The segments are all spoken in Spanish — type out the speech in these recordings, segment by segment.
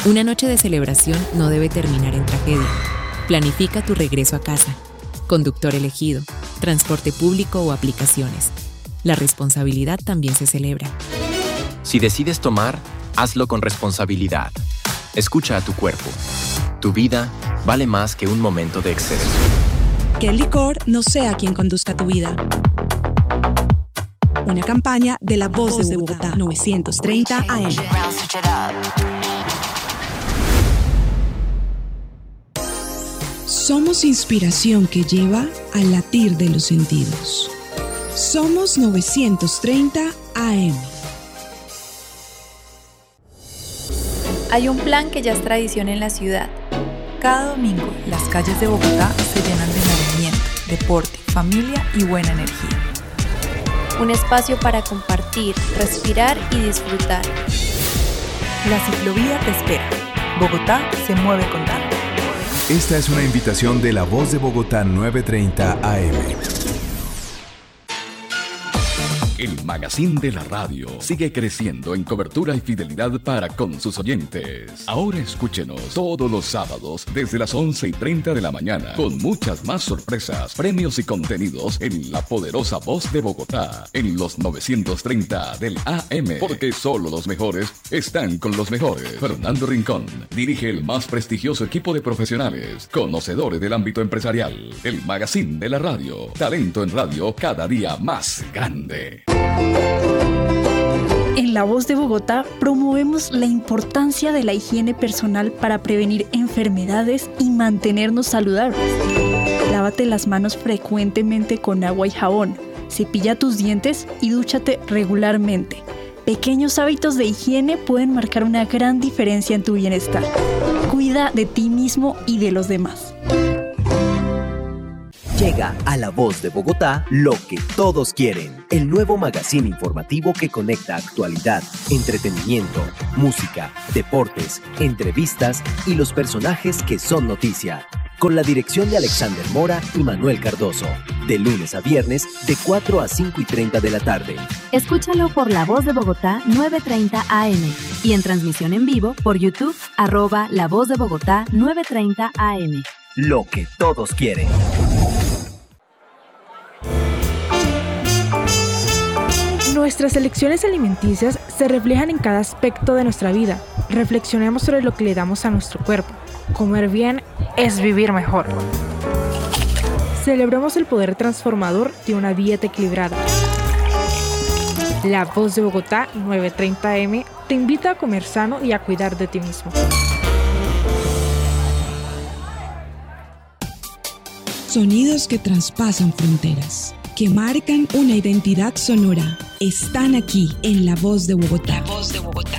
Una noche de celebración no debe terminar en tragedia. Planifica tu regreso a casa. Conductor elegido, transporte público o aplicaciones. La responsabilidad también se celebra. Si decides tomar, hazlo con responsabilidad. Escucha a tu cuerpo. Tu vida vale más que un momento de exceso. Que el licor no sea quien conduzca tu vida. Una campaña de La Voz de Bogotá, 930 AM. Somos inspiración que lleva al latir de los sentidos. Somos 930 AM. Hay un plan que ya es tradición en la ciudad. Cada domingo, las calles de Bogotá se llenan de movimiento, deporte, familia y buena energía. Un espacio para compartir, respirar y disfrutar. La ciclovía te espera. Bogotá se mueve contigo. Esta es una invitación de La Voz de Bogotá 930 AM. El Magazine de la Radio sigue creciendo en cobertura y fidelidad para con sus oyentes. Ahora escúchenos todos los sábados desde las 11:30 de la mañana con muchas más sorpresas, premios y contenidos en la poderosa Voz de Bogotá en los 930 del AM, porque solo los mejores están con los mejores. Fernando Rincón dirige el más prestigioso equipo de profesionales, conocedores del ámbito empresarial. El Magazine de la Radio, talento en radio cada día más grande. En La Voz de Bogotá promovemos la importancia de la higiene personal para prevenir enfermedades y mantenernos saludables. Lávate las manos frecuentemente con agua y jabón, cepilla tus dientes y dúchate regularmente. Pequeños hábitos de higiene pueden marcar una gran diferencia en tu bienestar. Cuida de ti mismo y de los demás. Llega a La Voz de Bogotá lo que todos quieren. El nuevo magazine informativo que conecta actualidad, entretenimiento, música, deportes, entrevistas y los personajes que son noticia. Con la dirección de Alexander Mora y Manuel Cardoso. De lunes a viernes, de 4 a 5:30 de la tarde. Escúchalo por La Voz de Bogotá 930 AM. Y en transmisión en vivo por YouTube, @La Voz de Bogotá 930 AM. Lo que todos quieren. Nuestras elecciones alimenticias se reflejan en cada aspecto de nuestra vida. Reflexionemos sobre lo que le damos a nuestro cuerpo. Comer bien es vivir mejor. Celebremos el poder transformador de una dieta equilibrada. La Voz de Bogotá 930 AM te invita a comer sano y a cuidar de ti mismo. Sonidos que traspasan fronteras, que marcan una identidad sonora, están aquí en La Voz de Bogotá. La Voz de Bogotá.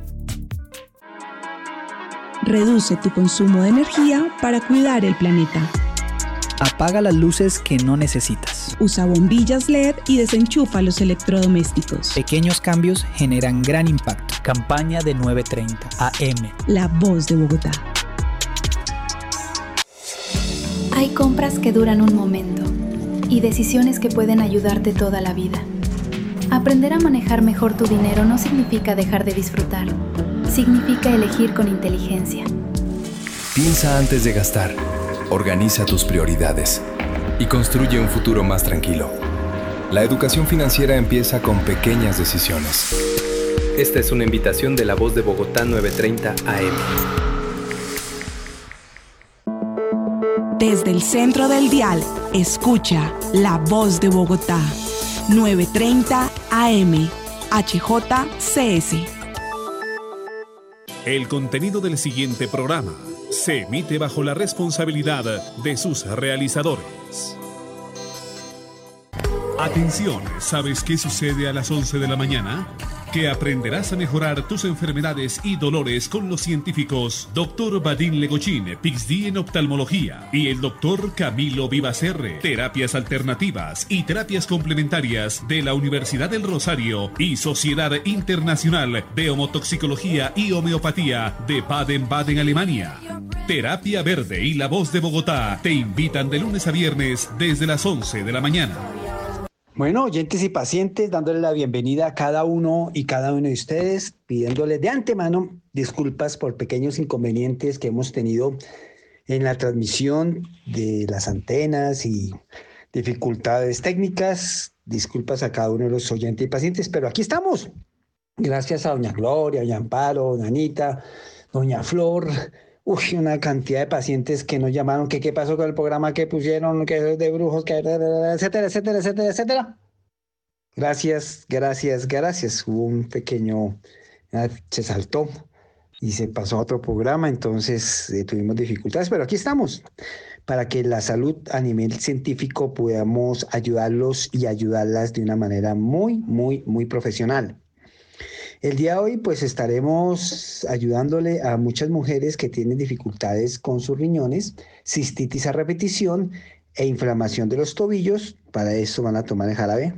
Reduce tu consumo de energía para cuidar el planeta. Apaga las luces que no necesitas. Usa bombillas LED y desenchufa los electrodomésticos. Pequeños cambios generan gran impacto. Campaña de 930 AM. La Voz de Bogotá. Hay compras que duran un momento y decisiones que pueden ayudarte toda la vida. Aprender a manejar mejor tu dinero no significa dejar de disfrutar. Significa elegir con inteligencia. Piensa antes de gastar. Organiza tus prioridades y construye un futuro más tranquilo. La educación financiera empieza con pequeñas decisiones. Esta es una invitación de La Voz de Bogotá 930 AM. Desde el centro del dial, escucha La Voz de Bogotá 930 AM, HJCS. El contenido del siguiente programa se emite bajo la responsabilidad de sus realizadores. Atención, ¿sabes qué sucede a las 11 de la mañana? Que aprenderás a mejorar tus enfermedades y dolores con los científicos Dr. Vadim Legochín, PhD en oftalmología, y el Dr. Camilo Vivacerre, terapias alternativas y terapias complementarias de la Universidad del Rosario y Sociedad Internacional de Homotoxicología y Homeopatía de Baden-Baden, Alemania. Terapia Verde y La Voz de Bogotá te invitan de lunes a viernes desde las 11 de la mañana. Bueno, oyentes y pacientes, dándole la bienvenida a cada uno y cada uno de ustedes, pidiéndoles de antemano disculpas por pequeños inconvenientes que hemos tenido en la transmisión de las antenas y dificultades técnicas. Disculpas a cada uno de los oyentes y pacientes, pero aquí estamos. Gracias a doña Gloria, doña Amparo, doña Anita, doña Flor. Una cantidad de pacientes que nos llamaron, que qué pasó con el programa que pusieron, que es de brujos, que etcétera, etcétera, etcétera, etcétera. Gracias. Hubo un pequeño, se saltó y se pasó a otro programa, entonces tuvimos dificultades, pero aquí estamos para que la salud a nivel científico podamos ayudarlos y ayudarlas de una manera muy, muy, muy profesional. El día de hoy pues estaremos ayudándole a muchas mujeres que tienen dificultades con sus riñones, cistitis a repetición e inflamación de los tobillos. Para eso van a tomar el jarabe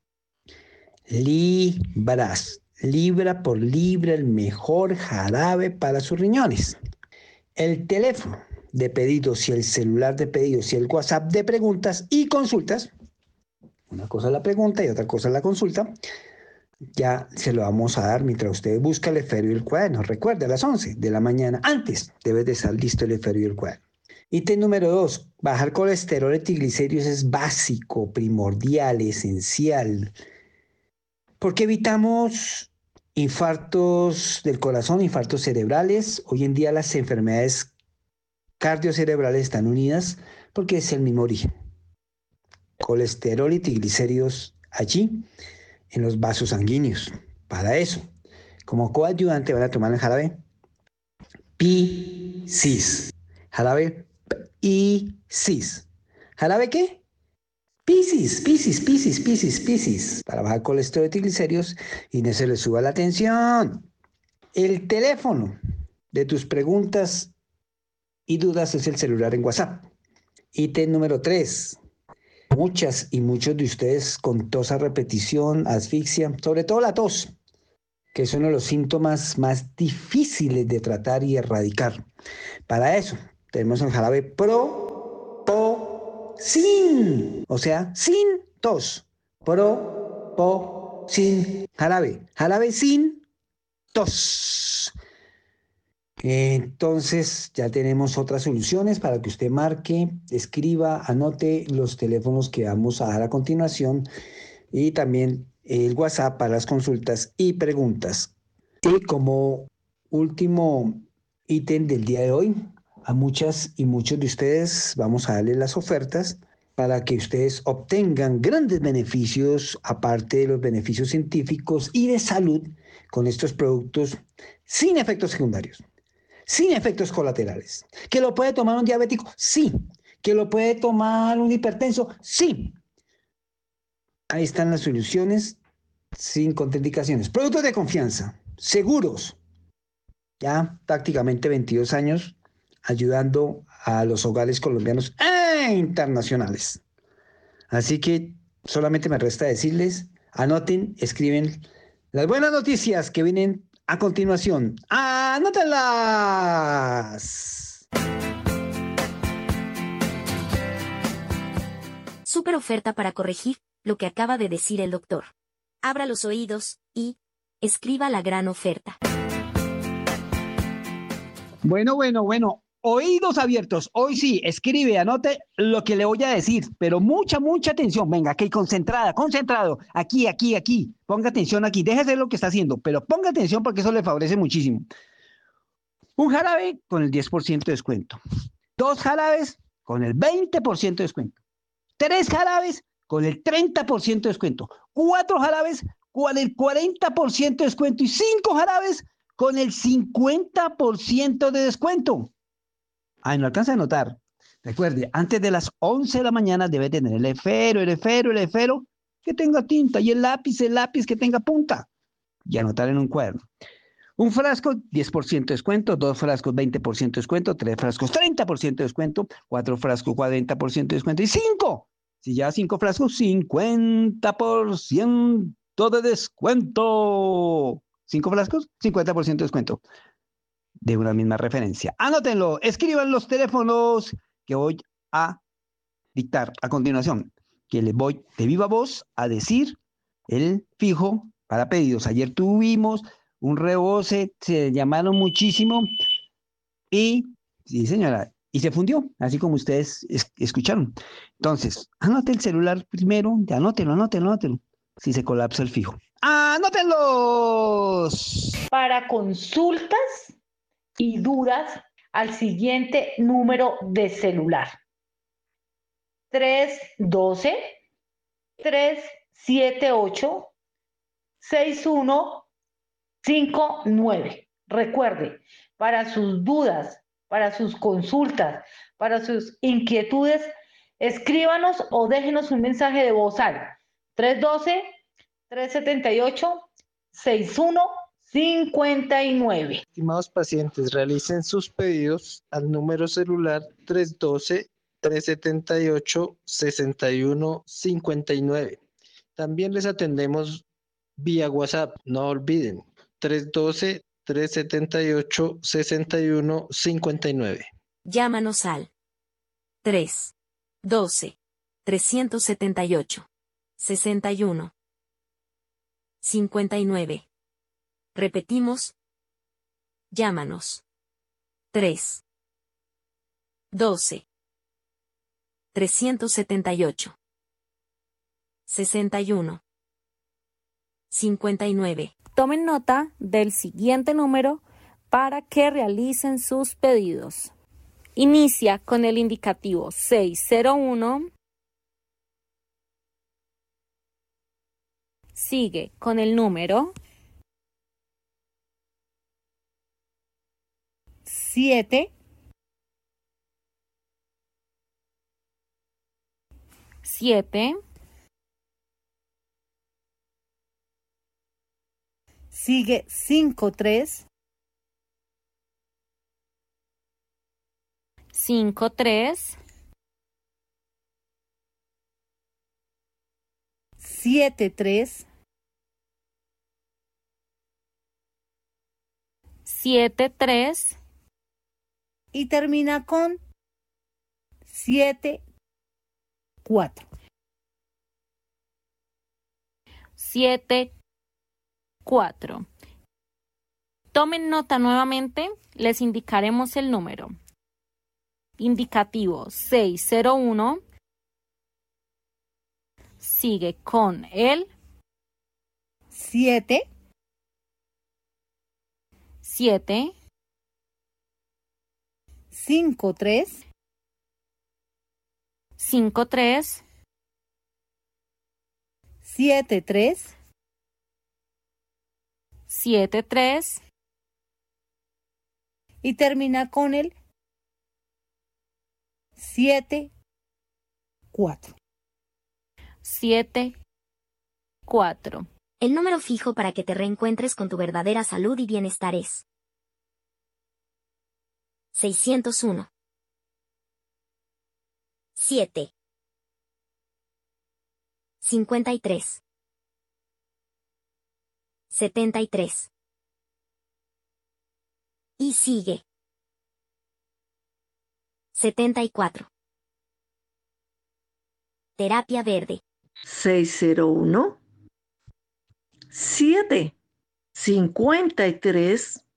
Libras, libra por libra, el mejor jarabe para sus riñones. El teléfono de pedidos y el celular de pedidos y el WhatsApp de preguntas y consultas, una cosa es la pregunta y otra cosa es la consulta, ya se lo vamos a dar mientras usted busca el esfero y el cuaderno. Recuerde, a las 11 de la mañana, antes debe de estar listo el esfero y el cuaderno. Ítem número 2, bajar colesterol y triglicéridos es básico, primordial, esencial, porque evitamos infartos del corazón, infartos cerebrales. Hoy en día las enfermedades cardiocerebrales están unidas porque es el mismo origen. Colesterol y triglicéridos allí, en los vasos sanguíneos. Para eso, como coayudante van a tomar el jarabe Piscis. Jarabe Piscis. ¿Jarabe qué? Piscis. Para bajar colesterol y triglicéridos y no se le suba la tensión. El teléfono de tus preguntas y dudas es el celular en WhatsApp. Ítem número 3. Muchas y muchos de ustedes con tos a repetición, asfixia, sobre todo la tos, que es uno de los síntomas más difíciles de tratar y erradicar. Para eso tenemos el jarabe Propofin, o sea, sin tos. Propofin, jarabe sin tos. Entonces ya tenemos otras soluciones para que usted marque, escriba, anote los teléfonos que vamos a dar a continuación y también el WhatsApp para las consultas y preguntas. Y como último ítem del día de hoy, a muchas y muchos de ustedes vamos a darles las ofertas para que ustedes obtengan grandes beneficios, aparte de los beneficios científicos y de salud, con estos productos sin efectos secundarios. Sin efectos colaterales. ¿Que lo puede tomar un diabético? Sí. ¿Que lo puede tomar un hipertenso? Sí. Ahí están las soluciones sin contraindicaciones. Productos de confianza, seguros. Ya prácticamente 22 años ayudando a los hogares colombianos e internacionales. Así que solamente me resta decirles, anoten, escriben las buenas noticias que vienen a continuación. ¡Anótenlas! Súper oferta para corregir lo que acaba de decir el doctor. Abra los oídos y escriba la gran oferta. Bueno. Oídos abiertos. Hoy sí, escribe, anote lo que le voy a decir, pero mucha atención. Venga, aquí, concentrado. Aquí. Ponga atención aquí. Deje de hacer lo que está haciendo, pero ponga atención porque eso le favorece muchísimo. Un jarabe con el 10% de descuento. 2 jarabes con el 20% de descuento. 3 jarabes con el 30% de descuento. 4 jarabes con el 40% de descuento. Y 5 jarabes con el 50% de descuento. Ay, no alcanza a notar. Recuerde, antes de las 11 de la mañana debe tener el esfero que tenga tinta y el lápiz que tenga punta. Y anotar en un cuaderno. Un frasco, 10% de descuento. 2 frascos, 20% de descuento. 3 frascos, 30% de descuento. 4 frascos, 40% de descuento. Y 5. Si ya 5 frascos, 50% de descuento. 5 frascos, 50% de descuento. De una misma referencia. Anótenlo, escriban los teléfonos que voy a dictar a continuación. que les voy de viva voz a decir el fijo para pedidos. Ayer tuvimos un rebose, se llamaron muchísimo y, sí señora, y se fundió, así como ustedes escucharon. Entonces, anote el celular primero, anótelo, si se colapsa el fijo. ¡Anótenlos! Para consultas y dudas al siguiente número de celular: 312-378-6159. Recuerde, para sus dudas, para sus consultas, para sus inquietudes, escríbanos o déjenos un mensaje de voz al 312-378-6159. Estimados pacientes, realicen sus pedidos al número celular 312-378-6159. También les atendemos vía WhatsApp, no olviden, 312-378-6159. Llámanos al 312-378-6159. Repetimos, llámanos 312-378-6159. Tomen nota del siguiente número para que realicen sus pedidos. Inicia con el indicativo 601. Sigue con el número 7, 7, sigue 53, 53, 73, 73 y termina con 74. 74. Tomen nota nuevamente, les indicaremos el número. Indicativo 601. Sigue con el 7, 7, 53, 53, 73, 73 y termina con el 74. 74. El número fijo para que te reencuentres con tu verdadera salud y bienestar es 601 7 53 73 y sigue 74. Terapia Verde. 601 7 53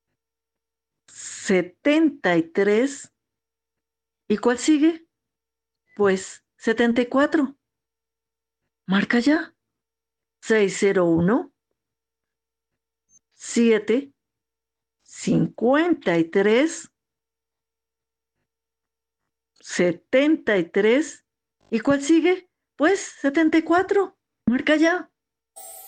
73. ¿Y cuál sigue? Pues 74. Marca ya. 601 7 53 73. ¿Y cuál sigue? Pues 74. Marca ya.